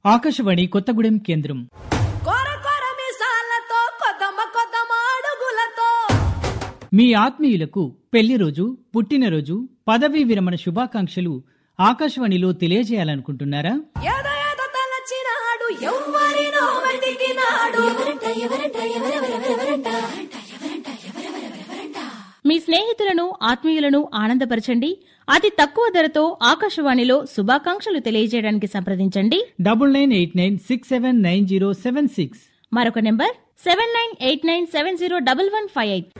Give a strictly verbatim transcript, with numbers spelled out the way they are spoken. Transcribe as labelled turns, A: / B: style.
A: ఆకాశవాణి కొత్తగూడెం కేంద్రం. మీ ఆత్మీయులకు పెళ్లి రోజు, పుట్టినరోజు, పదవీ విరమణ శుభాకాంక్షలు ఆకాశవాణిలో తెలియజేయాలనుకుంటున్నారా?
B: మీ స్నేహితులను, ఆత్మీయులను ఆనందపరచండి. అతి తక్కువ ధరతో ఆకాశవాణిలో శుభాకాంక్షలు తెలియజేయడానికి సంప్రదించండి.
A: Double nine eight nine six seven nine zero seven six.
B: మరొక number seven nine eight nine seven zero double one five eight.